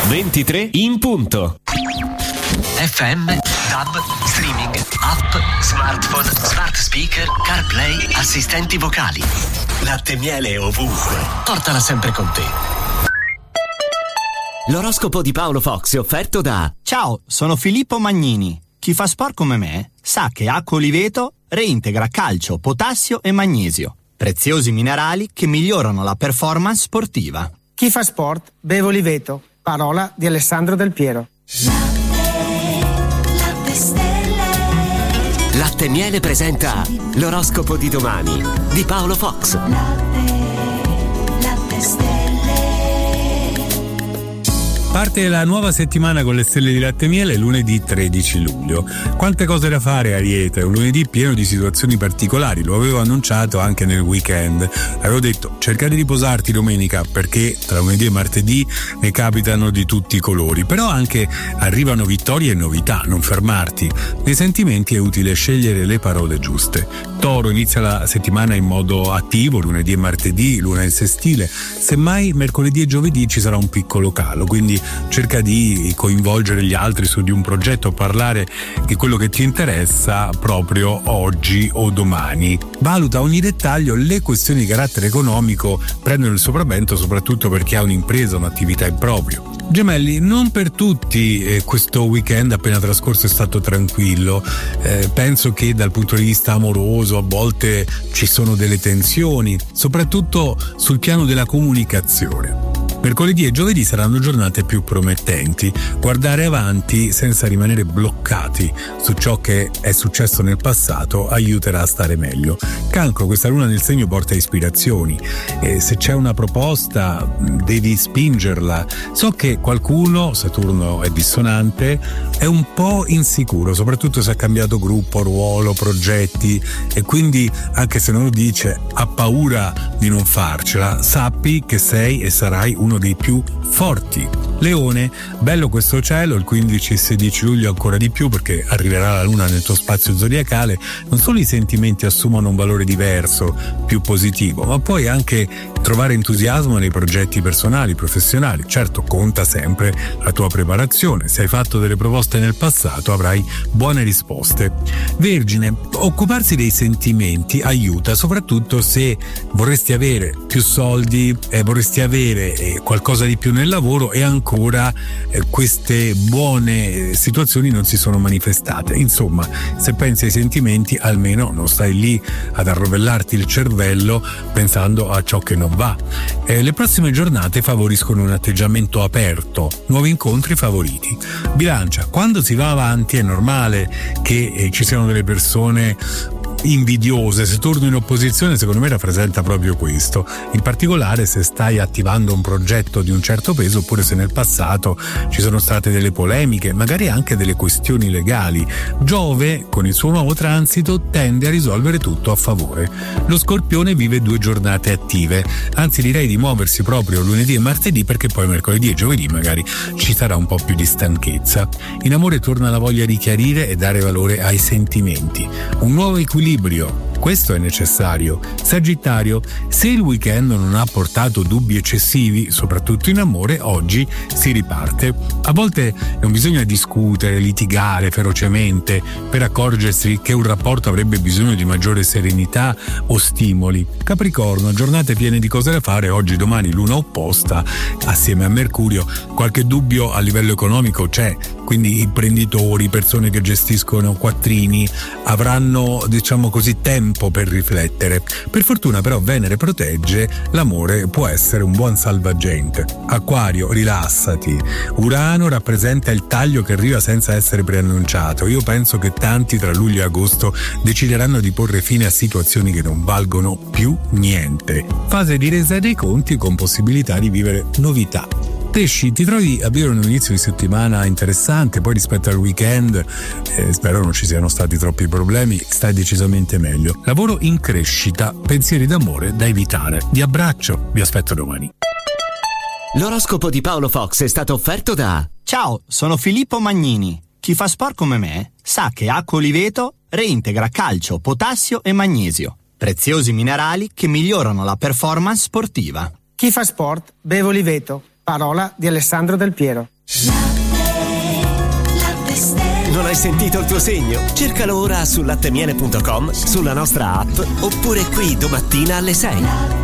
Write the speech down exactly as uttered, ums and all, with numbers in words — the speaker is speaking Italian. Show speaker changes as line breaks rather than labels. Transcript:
ventitré in punto.
F M, tab, streaming, app, smartphone, smart speaker, CarPlay, assistenti vocali. Latte miele ovunque. Portala sempre con te.
L'oroscopo di Paolo Fox è offerto da...
Ciao, sono Filippo Magnini. Chi fa sport come me sa che acqua Oliveto reintegra calcio, potassio e magnesio, preziosi minerali che migliorano la performance sportiva.
Chi fa sport beve Oliveto. Parola di Alessandro Del Piero.
Latte Miele presenta l'oroscopo di domani di Paolo Fox.
Latte, latte stelle.
Parte la nuova settimana con le stelle di Latte Miele lunedì tredici luglio. Quante cose da fare, Ariete, un lunedì pieno di situazioni particolari, lo avevo annunciato anche nel weekend. Avevo detto cerca di riposarti domenica perché tra lunedì e martedì ne capitano di tutti i colori, però anche arrivano vittorie e novità, non fermarti. Nei sentimenti è utile scegliere le parole giuste. Toro, inizia la settimana in modo attivo, lunedì e martedì, luna in sestile, semmai mercoledì e giovedì ci sarà un piccolo calo, quindi cerca di coinvolgere gli altri su di un progetto, parlare di quello che ti interessa proprio oggi o domani. Valuta ogni dettaglio, le questioni di carattere economico prendono il sopravvento soprattutto per chi ha un'impresa, un'attività in proprio. Gemelli, non per tutti eh, questo weekend appena trascorso è stato tranquillo, eh, penso che dal punto di vista amoroso a volte ci sono delle tensioni, soprattutto sul piano della comunicazione. Mercoledì e giovedì saranno giornate più promettenti. Guardare avanti senza rimanere bloccati su ciò che è successo nel passato aiuterà a stare meglio. Cancro, questa luna nel segno porta ispirazioni e se c'è una proposta devi spingerla. So che qualcuno, Saturno è dissonante, è un po' insicuro, soprattutto se ha cambiato gruppo, ruolo, progetti e quindi anche se non lo dice ha paura di non farcela. Sappi che sei e sarai uno dei più forti. Leone, bello questo cielo, il quindici e sedici luglio ancora di più perché arriverà la luna nel tuo spazio zodiacale. Non solo i sentimenti assumono un valore diverso, più positivo, ma puoi anche trovare entusiasmo nei progetti personali, professionali. Certo, conta sempre la tua preparazione. Se hai fatto delle proposte nel passato avrai buone risposte. Vergine, occuparsi dei sentimenti aiuta, soprattutto se vorresti avere più soldi, eh, vorresti avere eh, qualcosa di più nel lavoro e ancora eh, queste buone situazioni non si sono manifestate. Insomma, se pensi ai sentimenti almeno non stai lì ad arrovellarti il cervello pensando a ciò che non va. Eh, le prossime giornate favoriscono un atteggiamento aperto, nuovi incontri favoriti. Bilancia, quando si va avanti è normale che eh, ci siano delle persone invidiose. Se torno in opposizione secondo me rappresenta proprio questo, in particolare se stai attivando un progetto di un certo peso oppure se nel passato ci sono state delle polemiche, magari anche delle questioni legali. Giove con il suo nuovo transito tende a risolvere tutto a favore. Lo Scorpione vive due giornate attive, anzi direi di muoversi proprio lunedì e martedì perché poi mercoledì e giovedì magari ci sarà un po' più di stanchezza. In amore torna la voglia di chiarire e dare valore ai sentimenti, un nuovo equilibrio, questo è necessario. Sagittario, se il weekend non ha portato dubbi eccessivi, soprattutto in amore, oggi si riparte. A volte non bisogna discutere, litigare ferocemente per accorgersi che un rapporto avrebbe bisogno di maggiore serenità o stimoli. Capricorno, giornate piene di cose da fare, oggi domani luna opposta assieme a Mercurio. Qualche dubbio a livello economico c'è, quindi imprenditori, persone che gestiscono quattrini avranno, diciamo così, tempo per riflettere. Per fortuna però Venere protegge, l'amore può essere un buon salvagente. Acquario, rilassati. Urano rappresenta il taglio che arriva senza essere preannunciato. Io penso che tanti tra luglio e agosto decideranno di porre fine a situazioni che non valgono più niente. Fase di resa dei conti con possibilità di vivere novità. Pesci, ti trovi a vivere un inizio di settimana interessante, poi rispetto al weekend eh, spero non ci siano stati troppi problemi, stai decisamente meglio. Lavoro in crescita, pensieri d'amore da evitare. Vi abbraccio, vi aspetto domani.
L'oroscopo di Paolo Fox è stato offerto da...
Ciao, sono Filippo Magnini. Chi fa sport come me sa che acqua Oliveto reintegra calcio, potassio e magnesio, preziosi minerali che migliorano la performance sportiva.
Chi fa sport beve Oliveto. Parola di Alessandro Del Piero.
Non hai sentito il tuo segno? Cercalo ora su lattemiele punto com, sulla nostra app oppure qui domattina alle sei.